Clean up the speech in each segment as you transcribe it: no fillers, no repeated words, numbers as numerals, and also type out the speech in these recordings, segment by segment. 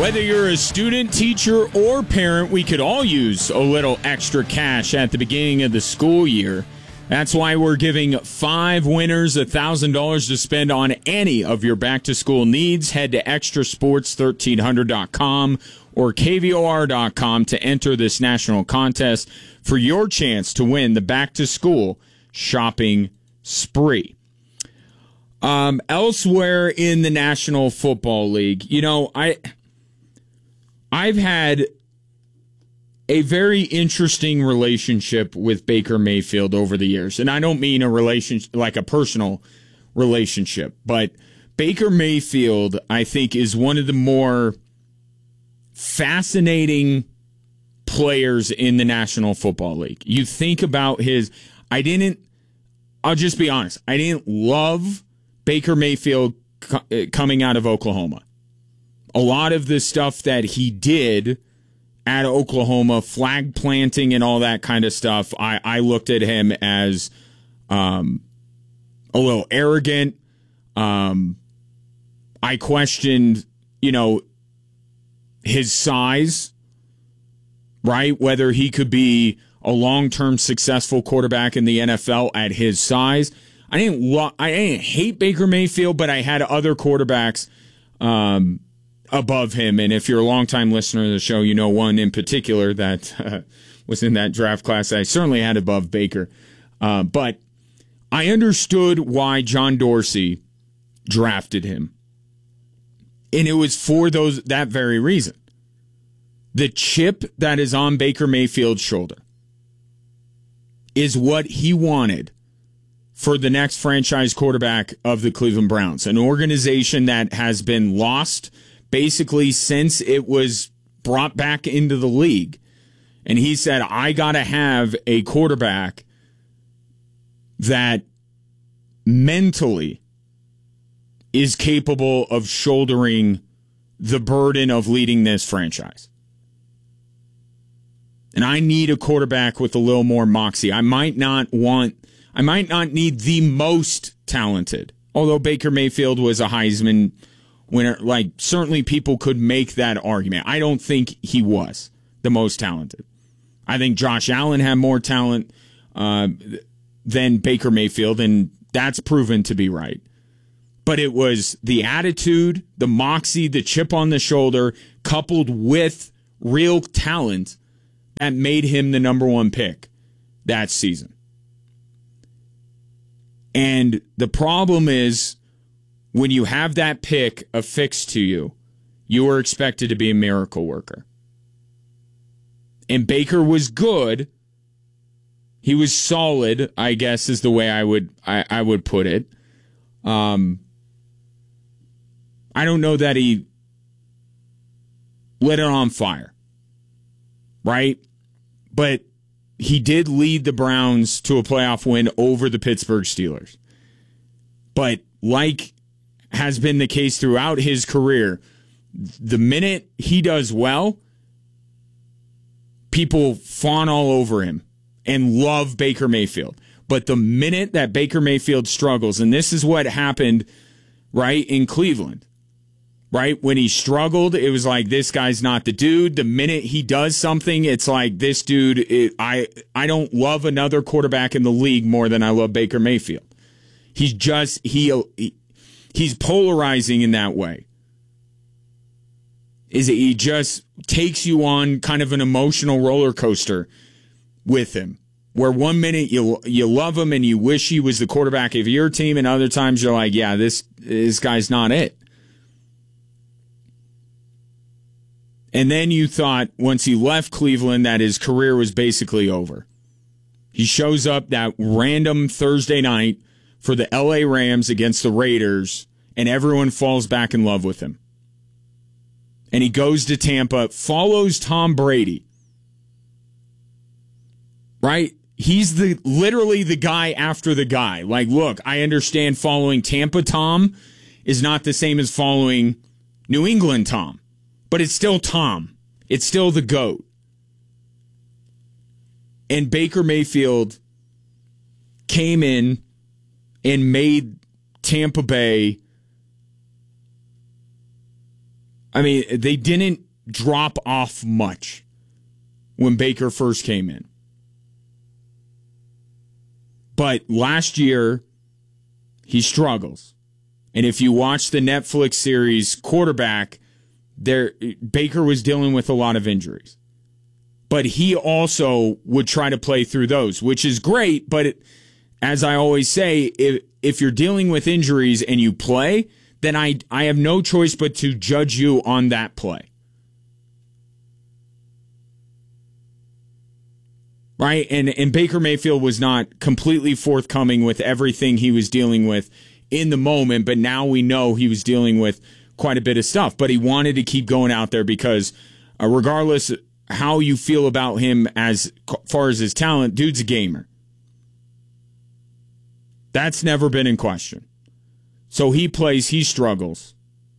Whether you're a student, teacher, or parent, we could all use a little extra cash at the beginning of the school year. That's why we're giving 5 winners $1,000 to spend on any of your back-to-school needs. Head to extrasports1300.com or kvor.com to enter this national contest for your chance to win the back-to-school shopping spree. Elsewhere in the National Football League, I've had a very interesting relationship with Baker Mayfield over the years. And I don't mean a relationship like a personal relationship, but Baker Mayfield, I think, is one of the more fascinating players in the National Football League. You think about I'll just be honest, I didn't love Baker Mayfield coming out of Oklahoma. A lot of the stuff that he did at Oklahoma, flag planting and all that kind of stuff, I looked at him as a little arrogant. I questioned, his size, right? Whether he could be a long-term successful quarterback in the NFL at his size. I didn't hate Baker Mayfield, but I had other quarterbacks above him. And if you're a longtime listener to the show, you know one in particular that was in that draft class I certainly had above Baker. But I understood why John Dorsey drafted him. And it was for that very reason. The chip that is on Baker Mayfield's shoulder is what he wanted for the next franchise quarterback of the Cleveland Browns, an organization that has been lost basically since it was brought back into the league. And he said, I got to have a quarterback that mentally is capable of shouldering the burden of leading this franchise. And I need a quarterback with a little more moxie. I might not need the most talented, although Baker Mayfield was a Heisman winner. Like, certainly people could make that argument. I don't think he was the most talented. I think Josh Allen had more talent than Baker Mayfield, and that's proven to be right. But it was the attitude, the moxie, the chip on the shoulder, coupled with real talent that made him the number 1 pick that season. And the problem is, when you have that pick affixed to you, you are expected to be a miracle worker. And Baker was good. He was solid, I guess, is the way I would put it. I don't know that he lit it on fire, right? But he did lead the Browns to a playoff win over the Pittsburgh Steelers. But like has been the case throughout his career, the minute he does well, people fawn all over him and love Baker Mayfield. But the minute that Baker Mayfield struggles, and this is what happened, right, in Cleveland, right? When he struggled, it was like, this guy's not the dude. The minute he does something, it's like, this dude, I don't love another quarterback in the league more than I love Baker Mayfield. He's just, he's polarizing in that way. He just takes you on kind of an emotional roller coaster with him, where one minute you love him and you wish he was the quarterback of your team, and other times you're like, yeah, this guy's not it. And then you thought, once he left Cleveland, that his career was basically over. He shows up that random Thursday night for the LA Rams against the Raiders, and everyone falls back in love with him. And he goes to Tampa, follows Tom Brady. Right? He's literally the guy after the guy. Like, look, I understand following Tampa Tom is not the same as following New England Tom. But it's still Tom. It's still the GOAT. And Baker Mayfield came in and made Tampa Bay I mean, they didn't drop off much when Baker first came in. But last year, he struggles. And if you watch the Netflix series Quarterback, Baker was dealing with a lot of injuries. But he also would try to play through those, which is great. But as I always say, if you're dealing with injuries and you play, then I have no choice but to judge you on that play. Right? And Baker Mayfield was not completely forthcoming with everything he was dealing with in the moment, but now we know he was dealing with quite a bit of stuff. But he wanted to keep going out there because regardless how you feel about him as far as his talent, dude's a gamer. That's never been in question. So he plays, he struggles.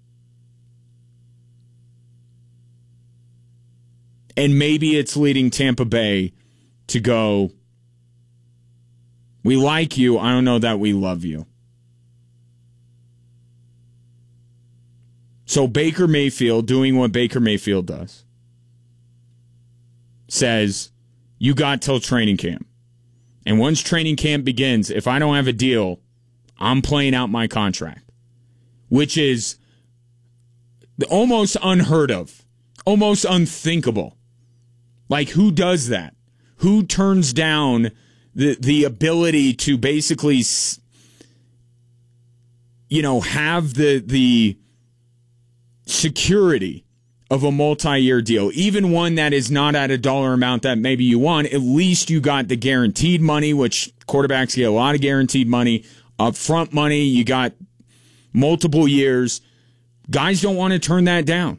And maybe it's leading Tampa Bay to go, we like you, I don't know that we love you. So Baker Mayfield, doing what Baker Mayfield does, says, you got till training camp. And once training camp begins, if I don't have a deal, I'm playing out my contract. Which is almost unheard of. Almost unthinkable. Like, who does that? Who turns down the ability to basically, have the security of a multi-year deal, even one that is not at a dollar amount that maybe you want? At least you got the guaranteed money, which quarterbacks get a lot of guaranteed money, upfront money, you got multiple years. Guys don't want to turn that down.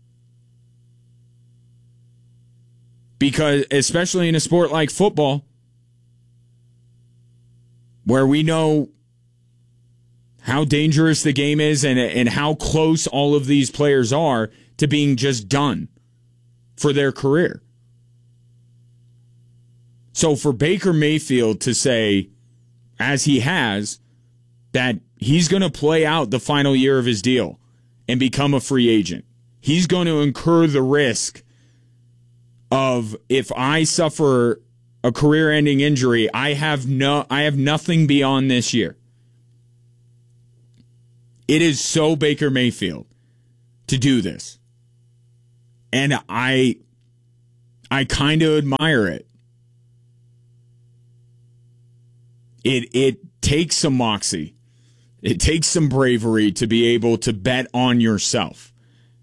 Because, especially in a sport like football, where we know how dangerous the game is and how close all of these players are to being just done for their career. So for Baker Mayfield to say, as he has, that he's going to play out the final year of his deal and become a free agent, he's going to incur the risk of, if I suffer a career-ending injury, I have nothing beyond this year. It is so Baker Mayfield to do this. And I kind of admire it. It takes some moxie. It takes some bravery to be able to bet on yourself,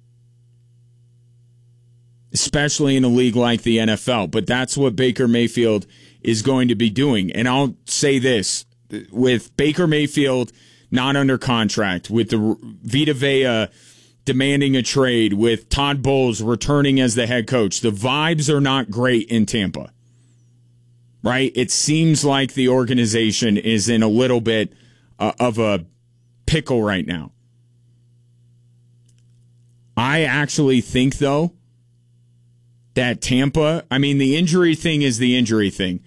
especially in a league like the NFL. But that's what Baker Mayfield is going to be doing. And I'll say this, with Baker Mayfield not under contract, with the Vita Vea demanding a trade, with Todd Bowles returning as the head coach, the vibes are not great in Tampa. Right? It seems like the organization is in a little bit of a pickle right now. I actually think, though, that Tampa, the injury thing is the injury thing.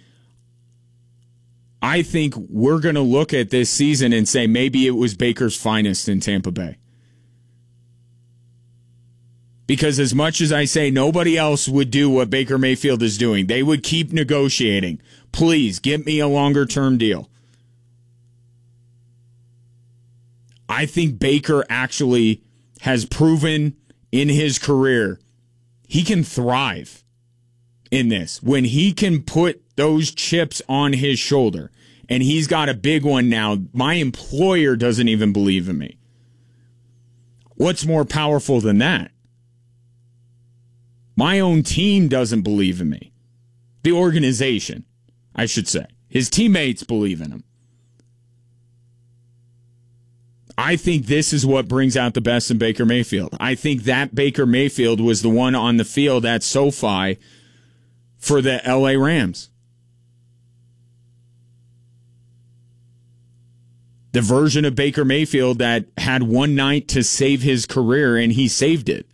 I think we're going to look at this season and say maybe it was Baker's finest in Tampa Bay. Because as much as I say nobody else would do what Baker Mayfield is doing, they would keep negotiating. Please, get me a longer-term deal. I think Baker actually has proven in his career he can thrive in this. When he can put those chips on his shoulder, and he's got a big one now, my employer doesn't even believe in me. What's more powerful than that? My own team doesn't believe in me. The organization, I should say. His teammates believe in him. I think this is what brings out the best in Baker Mayfield. I think that Baker Mayfield was the one on the field at SoFi for the LA Rams. The version of Baker Mayfield that had one night to save his career, and he saved it.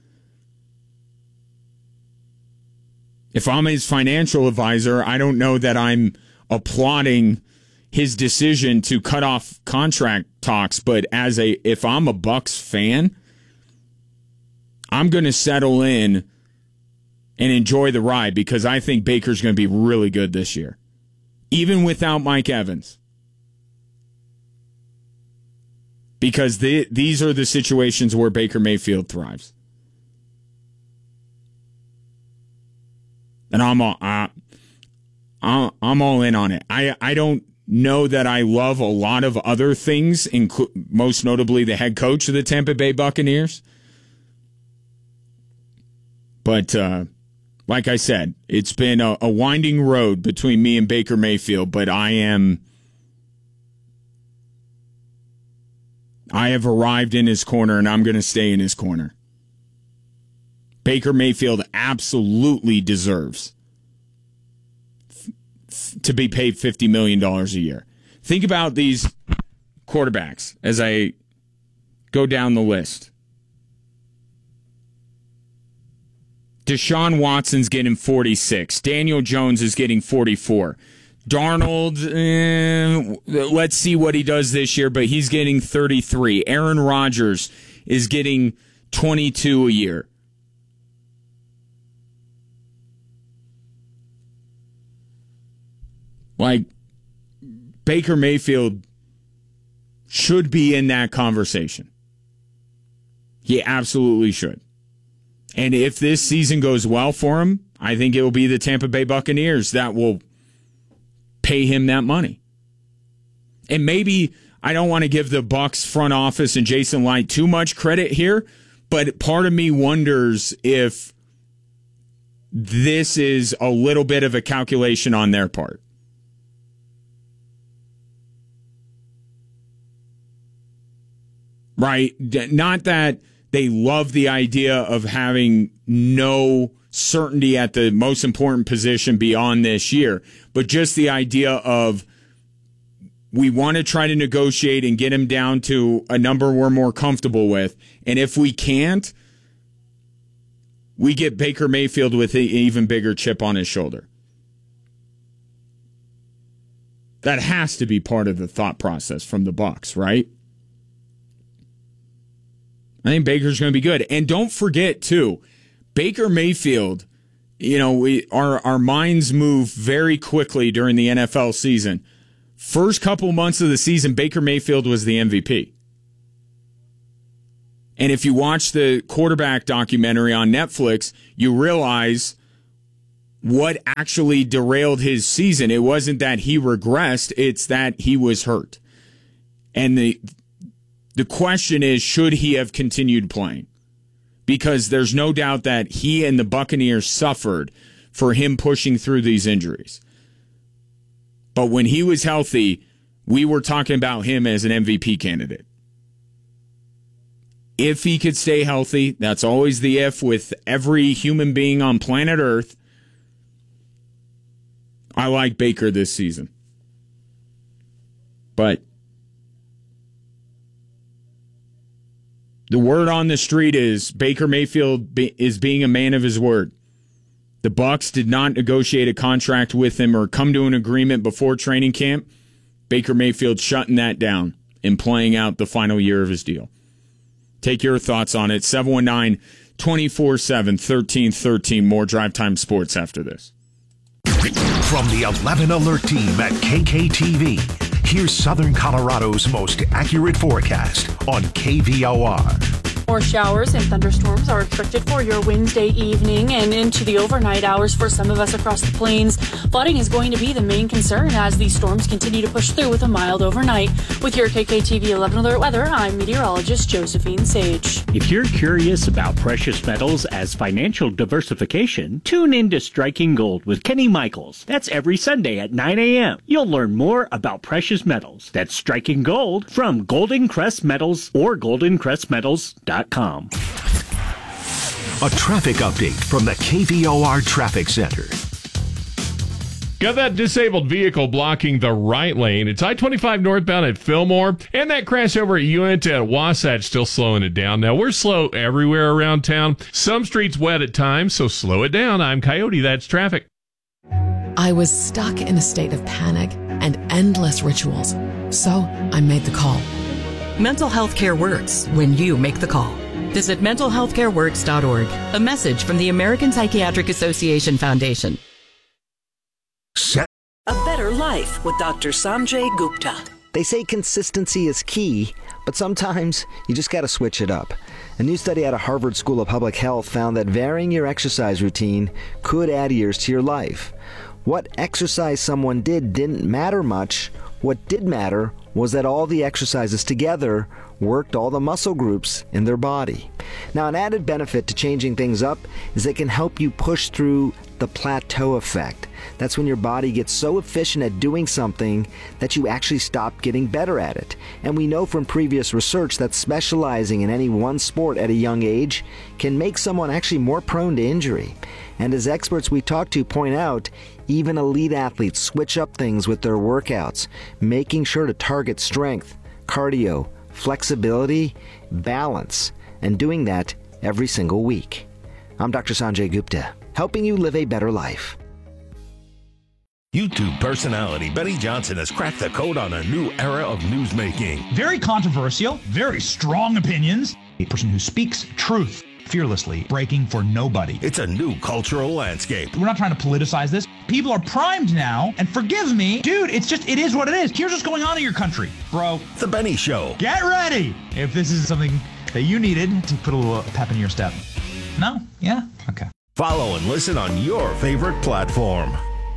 If I'm his financial advisor, I don't know that I'm applauding his decision to cut off contract talks, but if I'm a Bucs fan, I'm going to settle in and enjoy the ride because I think Baker's going to be really good this year, even without Mike Evans. Because these are the situations where Baker Mayfield thrives. And I'm all in on it. I don't know that I love a lot of other things, most notably the head coach of the Tampa Bay Buccaneers. But like I said, it's been a winding road between me and Baker Mayfield, but I have arrived in his corner, and I'm going to stay in his corner. Baker Mayfield absolutely deserves to be paid $50 million a year. Think about these quarterbacks as I go down the list. Deshaun Watson's getting 46. Daniel Jones is getting 44. Darnold, let's see what he does this year, but he's getting 33. Aaron Rodgers is getting 22 a year. Like, Baker Mayfield should be in that conversation. He absolutely should. And if this season goes well for him, I think it will be the Tampa Bay Buccaneers that will pay him that money. And maybe I don't want to give the Bucs front office and Jason Light too much credit here, but part of me wonders if this is a little bit of a calculation on their part. Right? Not that they love the idea of having no certainty at the most important position beyond this year, but just the idea of we want to try to negotiate and get him down to a number we're more comfortable with. And if we can't, we get Baker Mayfield with an even bigger chip on his shoulder. That has to be part of the thought process from the Bucs, right? I think Baker's going to be good. And don't forget, too, Baker Mayfield, our minds move very quickly during the NFL season. First couple months of the season, Baker Mayfield was the MVP. And if you watch the quarterback documentary on Netflix, you realize what actually derailed his season. It wasn't that he regressed, it's that he was hurt. And the question is, should he have continued playing? Because there's no doubt that he and the Buccaneers suffered for him pushing through these injuries. But when he was healthy, we were talking about him as an MVP candidate. If he could stay healthy, that's always the if with every human being on planet Earth. I like Baker this season. But the word on the street is Baker Mayfield is being a man of his word. The Bucs did not negotiate a contract with him or come to an agreement before training camp. Baker Mayfield shutting that down and playing out the final year of his deal. Take your thoughts on it. 719-247-1313. More Drive Time Sports after this. From the 11 Alert team at KKTV. Here's Southern Colorado's most accurate forecast on KVOR. More showers and thunderstorms are expected for your Wednesday evening and into the overnight hours for some of us across the plains. Flooding is going to be the main concern as these storms continue to push through with a mild overnight. With your KKTV 11 Alert weather, I'm meteorologist Josephine Sage. If you're curious about precious metals as financial diversification, tune in to Striking Gold with Kenny Michaels. That's every Sunday at 9 a.m. You'll learn more about precious metals. That's Striking Gold from Golden Crest Metals or goldencrestmetals.com. A traffic update from the KVOR Traffic Center. Got that disabled vehicle blocking the right lane. It's I-25 northbound at Fillmore, and that crash over at Uinta at Wasatch still slowing it down. Now, we're slow everywhere around town. Some streets wet at times, so slow it down. I'm Coyote. That's traffic. I was stuck in a state of panic and endless rituals, so I made the call. Mental health care works when you make the call. Visit mentalhealthcareworks.org. A message from the American Psychiatric Association Foundation. A better life with Dr. Sanjay Gupta. They say consistency is key, but sometimes you just got to switch it up. A new study out of Harvard School of Public Health found that varying your exercise routine could add years to your life. What exercise someone did didn't matter much. What did matter was that all the exercises together worked all the muscle groups in their body. Now, an added benefit to changing things up is it can help you push through the plateau effect. That's when your body gets so efficient at doing something that you actually stop getting better at it. And we know from previous research that specializing in any one sport at a young age can make someone actually more prone to injury. And as experts we talk to point out, even elite athletes switch up things with their workouts, making sure to target strength, cardio, flexibility, balance, and doing that every single week. I'm Dr. Sanjay Gupta, helping you live a better life. YouTube personality Benny Johnson has cracked the code on a new era of newsmaking. Very controversial, very strong opinions. A person who speaks truth fearlessly, breaking for nobody. It's a new cultural landscape. We're not trying to politicize this. People are primed now, and forgive me, dude, it is what it is. Here's what's going on in your country, bro. The Benny Show. Get ready if this is something that you needed to put a little pep in your step. No? Yeah? Okay. Follow and listen on your favorite platform.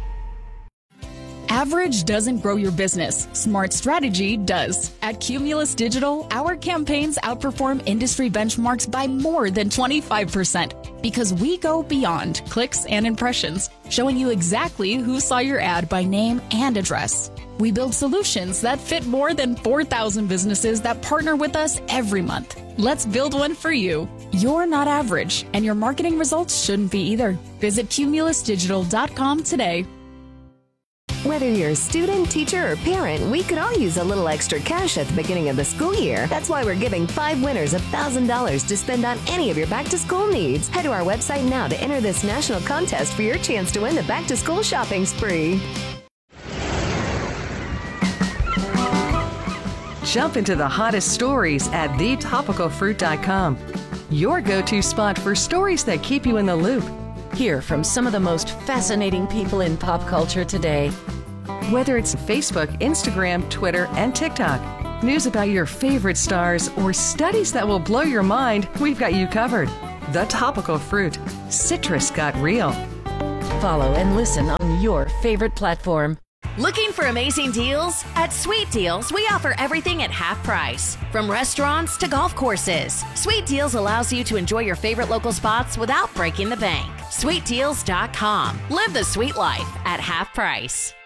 Average doesn't grow your business. Smart strategy does. At Cumulus Digital, our campaigns outperform industry benchmarks by more than 25% because we go beyond clicks and impressions, showing you exactly who saw your ad by name and address. We build solutions that fit more than 4,000 businesses that partner with us every month. Let's build one for you. You're not average, and your marketing results shouldn't be either. Visit cumulusdigital.com today. Whether you're a student, teacher, or parent, we could all use a little extra cash at the beginning of the school year. That's why we're giving 5 winners $1,000 to spend on any of your back-to-school needs. Head to our website now to enter this national contest for your chance to win the back-to-school shopping spree. Jump into the hottest stories at thetopicalfruit.com. Your go-to spot for stories that keep you in the loop. Hear from some of the most fascinating people in pop culture today. Whether it's Facebook, Instagram, Twitter, and TikTok, news about your favorite stars, or studies that will blow your mind, we've got you covered. The Topical Fruit. Citrus got real. Follow and listen on your favorite platform. Looking for amazing deals? At Sweet Deals, we offer everything at half price. From restaurants to golf courses, Sweet Deals allows you to enjoy your favorite local spots without breaking the bank. SweetDeals.com. Live the sweet life at half price.